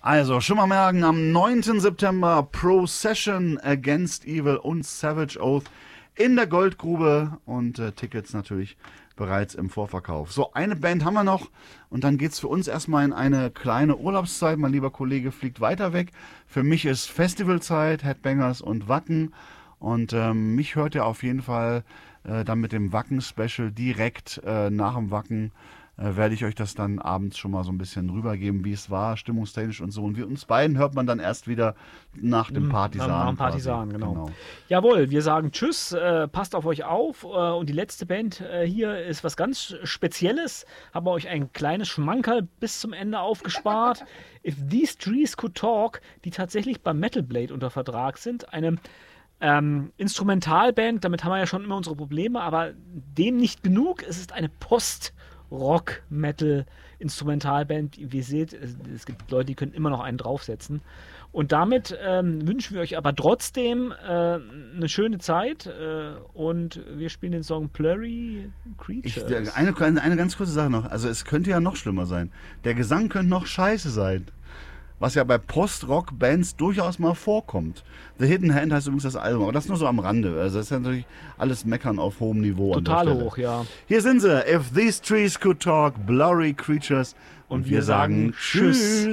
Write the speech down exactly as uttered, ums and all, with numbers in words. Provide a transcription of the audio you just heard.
Also, schon mal merken, am neunten September Procession Against Evil und Savage Oath in der Goldgrube und äh, Tickets natürlich bereits im Vorverkauf. So, eine Band haben wir noch und dann geht's für uns erstmal in eine kleine Urlaubszeit. Mein lieber Kollege fliegt weiter weg. Für mich ist Festivalzeit, Headbangers und Wacken und ähm, mich hört ihr auf jeden Fall äh, dann mit dem Wacken-Special direkt äh, nach dem Wacken. Äh, werde ich euch das dann abends schon mal so ein bisschen rübergeben, wie es war, stimmungstechnisch und so. Und wir uns beiden hört man dann erst wieder nach dem Partisan. Nach dem Partisan, quasi. genau. genau. Jawohl, wir sagen Tschüss, äh, passt auf euch auf. Äh, und die letzte Band äh, hier ist was ganz Spezielles. Haben wir euch ein kleines Schmankerl bis zum Ende aufgespart. If These Trees Could Talk, die tatsächlich beim Metal Blade unter Vertrag sind. Eine ähm, Instrumentalband, damit haben wir ja schon immer unsere Probleme, aber dem nicht genug. Es ist eine Post- Rock, Metal, Instrumentalband. Wie ihr seht, es gibt Leute, die können immer noch einen draufsetzen. Und damit ähm, wünschen wir euch aber trotzdem äh, eine schöne Zeit äh, und wir spielen den Song Blurry Creatures. Ich, eine, eine ganz kurze Sache noch. Also es könnte ja noch schlimmer sein. Der Gesang könnte noch scheiße sein. Was ja bei Post-Rock-Bands durchaus mal vorkommt. The Hidden Hand heißt übrigens das Album, aber das nur so am Rande. Also das ist ja natürlich alles Meckern auf hohem Niveau. Total hoch, ja. Hier sind sie. If These Trees Could Talk, Blurry Creatures. Und, und wir, wir sagen Tschüss.